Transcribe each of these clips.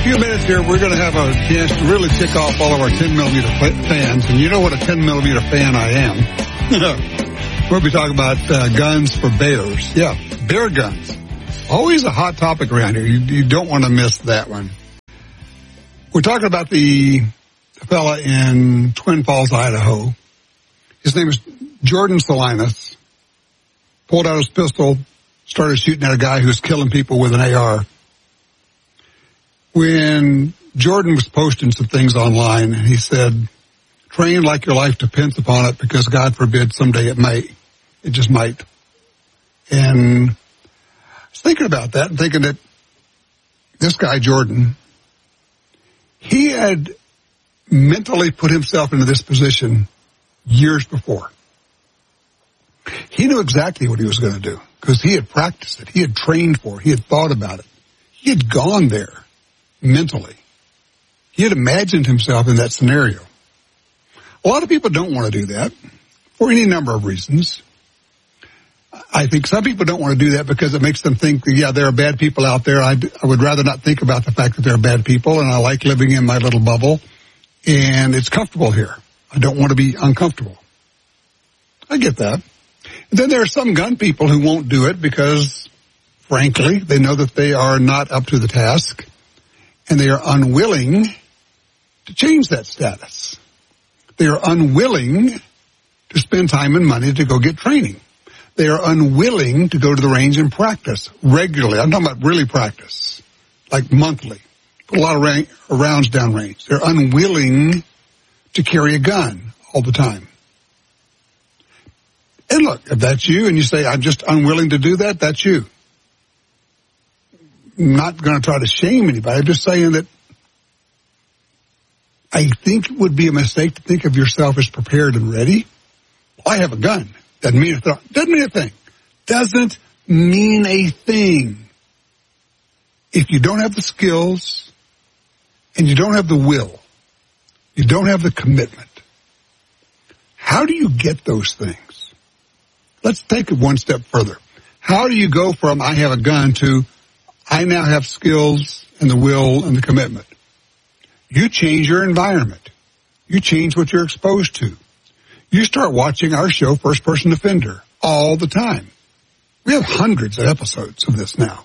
few minutes here, we're going to have a chance to really tick off all of our 10-millimeter fans. And you know what a 10-millimeter fan I am. We'll be talking about guns for bears. Yeah, bear guns. Always a hot topic around here. You don't want to miss that one. We're talking about the fella in Twin Falls, Idaho. His name is Jordan Salinas. Pulled out his pistol, started shooting at a guy who was killing people with an AR. When Jordan was posting some things online, he said, train like your life depends upon it because God forbid someday it may. It just might. And I was thinking about that and thinking that this guy, Jordan, he had mentally put himself into this position years before. He knew exactly what he was going to do because he had practiced it. He had trained for it. He had thought about it. He had gone there mentally. He had imagined himself in that scenario. A lot of people don't want to do that for any number of reasons. I think some people don't want to do that because it makes them think, yeah, there are bad people out there. I would rather not think about the fact that there are bad people, and I like living in my little bubble, and it's comfortable here. I don't want to be uncomfortable. I get that. And then there are some gun people who won't do it because, frankly, they know that they are not up to the task, and they are unwilling to change that status. They are unwilling to spend time and money to go get training. They are unwilling to go to the range and practice regularly. I'm talking about really practice, like monthly. Put a lot of rounds down range. They're unwilling to carry a gun all the time. And look, if that's you and you say, I'm just unwilling to do that, that's you. I'm not going to try to shame anybody. I'm just saying that I think it would be a mistake to think of yourself as prepared and ready. Well, I have a gun. Doesn't mean a thing. Doesn't mean a thing. Doesn't mean a thing. If you don't have the skills and you don't have the will, you don't have the commitment, how do you get those things? Let's take it one step further. How do you go from I have a gun to I now have skills and the will and the commitment? You change your environment. You change what you're exposed to. You start watching our show, First Person Defender, all the time. We have hundreds of episodes of this now.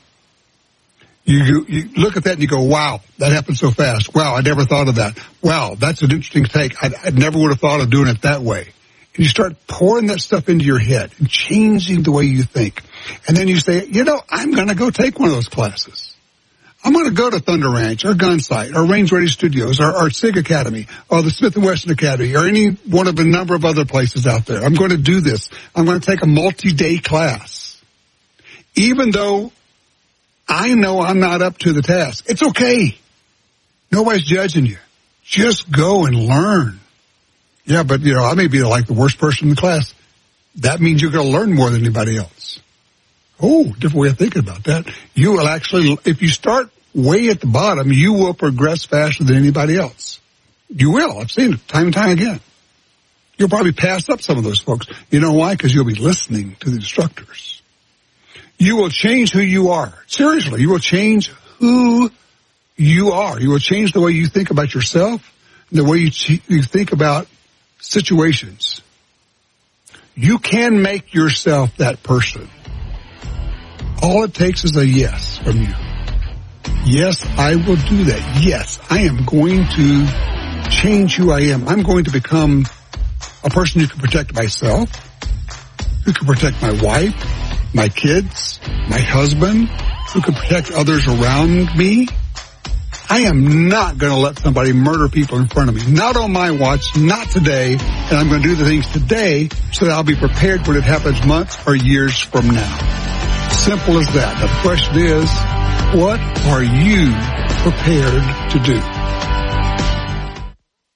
You look at that and you go, wow, that happened so fast. Wow, I never thought of that. Wow, that's an interesting take. I never would have thought of doing it that way. And you start pouring that stuff into your head and changing the way you think. And then you say, I'm going to go take one of those classes. I'm going to go to Thunder Ranch or Gunsight or Range Ready Studios or SIG Academy or the Smith & Wesson Academy or any one of a number of other places out there. I'm going to do this. I'm going to take a multi-day class. Even though I know I'm not up to the task. It's okay. Nobody's judging you. Just go and learn. Yeah, but, I may be like the worst person in the class. That means you're going to learn more than anybody else. Oh, different way of thinking about that. You will actually, if you start way at the bottom, you will progress faster than anybody else. You will. I've seen it time and time again. You'll probably pass up some of those folks. You know why? Because you'll be listening to the instructors. You will change who you are. Seriously, you will change who you are. You will change the way you think about yourself, the way you think about situations. You can make yourself that person. All it takes is a yes from you. Yes, I will do that. Yes, I am going to change who I am. I'm going to become a person who can protect myself, who can protect my wife, my kids, my husband, who can protect others around me. I am not going to let somebody murder people in front of me. Not on my watch, not today. And I'm going to do the things today so that I'll be prepared when it happens months or years from now. Simple as that. Now, the question is, what are you prepared to do?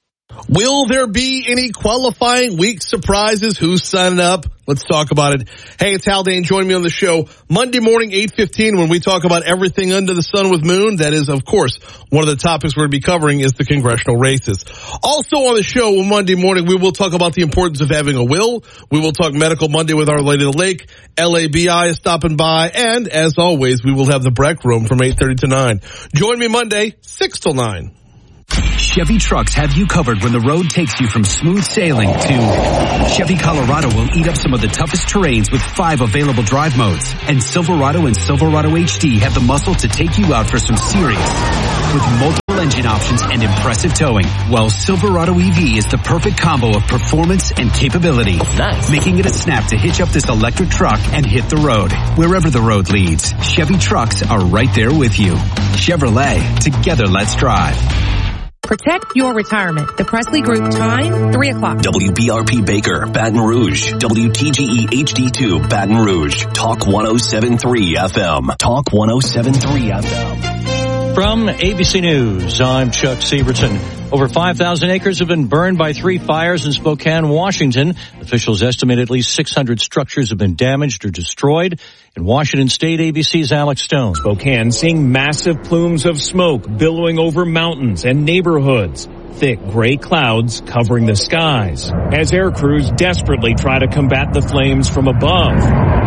Will there be any qualifying week surprises? Who's signing up? Let's talk about it. Hey, it's Haldane. Join me on the show Monday morning, 8:15, when we talk about everything under the sun with Moon. That is, of course, one of the topics we're going to be covering is the congressional races. Also on the show Monday morning, we will talk about the importance of having a will. We will talk Medical Monday with Our Lady of the Lake. LABI is stopping by. And as always, we will have the Breck Room from 8:30 to 9. Join me Monday, 6 till 9. Chevy trucks have you covered when the road takes you from smooth sailing to Chevy Colorado will eat up some of the toughest terrains with 5 available drive modes. And Silverado and Silverado HD have the muscle to take you out for some serious with multiple engine options and impressive towing. While Silverado EV is the perfect combo of performance and capability. Nice. Making it a snap to hitch up this electric truck and hit the road. Wherever the road leads, Chevy trucks are right there with you. Chevrolet, together let's drive. Protect your retirement. The Presley Group, time, 3 o'clock. WBRP Baker, Baton Rouge. WTGE HD2, Baton Rouge. Talk 107.3 FM. Talk 107.3 FM. From ABC News, I'm Chuck Severson. Over 5,000 acres have been burned by 3 fires in Spokane, Washington. Officials estimate at least 600 structures have been damaged or destroyed. In Washington State, ABC's Alex Stone. Spokane seeing massive plumes of smoke billowing over mountains and neighborhoods. Thick gray clouds covering the skies as air crews desperately try to combat the flames from above.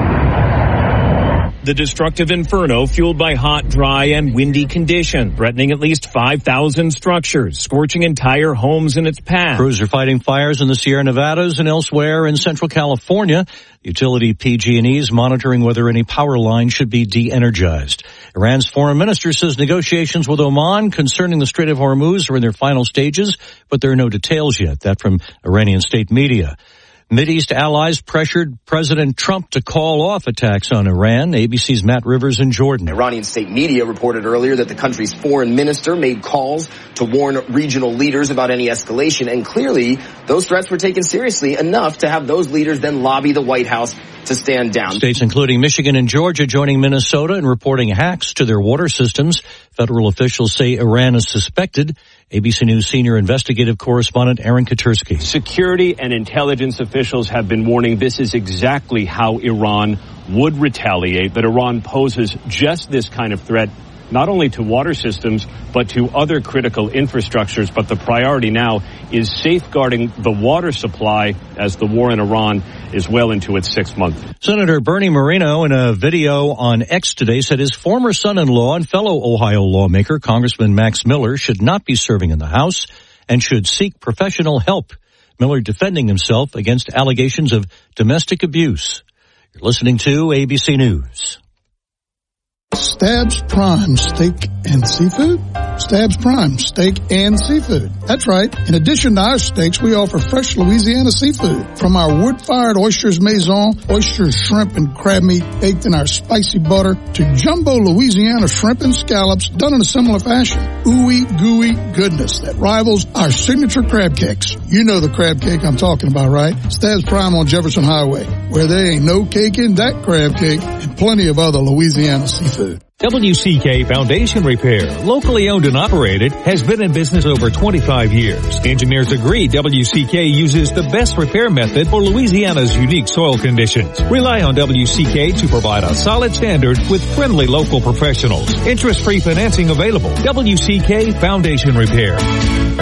The destructive inferno fueled by hot, dry, and windy conditions, threatening at least 5,000 structures, scorching entire homes in its path. Crews are fighting fires in the Sierra Nevadas and elsewhere in Central California. Utility PG&E is monitoring whether any power lines should be de-energized. Iran's foreign minister says negotiations with Oman concerning the Strait of Hormuz are in their final stages, but there are no details yet. That from Iranian state media. Mideast allies pressured President Trump to call off attacks on Iran. ABC's Matt Rivers in Jordan. Iranian state media reported earlier that the country's foreign minister made calls to warn regional leaders about any escalation, and clearly those threats were taken seriously enough to have those leaders then lobby the White House to stand down. States including Michigan and Georgia joining Minnesota in reporting hacks to their water systems. Federal officials say Iran is suspected. ABC News senior investigative correspondent Aaron Katursky. Security and intelligence officials have been warning this is exactly how Iran would retaliate, that Iran poses just this kind of threat not only to water systems, but to other critical infrastructures. But the priority now is safeguarding the water supply as the war in Iran is well into its 6th month. Senator Bernie Moreno, in a video on X today, said his former son-in-law and fellow Ohio lawmaker, Congressman Max Miller, should not be serving in the House and should seek professional help. Miller defending himself against allegations of domestic abuse. You're listening to ABC News. Stabs Prime Steak and Seafood? Stabs Prime Steak and Seafood. That's right. In addition to our steaks, we offer fresh Louisiana seafood. From our wood-fired oysters maison, oysters, shrimp, and crab meat baked in our spicy butter, to jumbo Louisiana shrimp and scallops done in a similar fashion. Ooey gooey goodness that rivals our signature crab cakes. You know the crab cake I'm talking about, right? Stabs Prime on Jefferson Highway, where there ain't no cake in that crab cake, and plenty of other Louisiana seafood. WCK Foundation Repair, locally owned and operated, has been in business over 25 years. Engineers agree WCK uses the best repair method for Louisiana's unique soil conditions. Rely on WCK to provide a solid standard with friendly local professionals. Interest-free financing available. WCK Foundation Repair.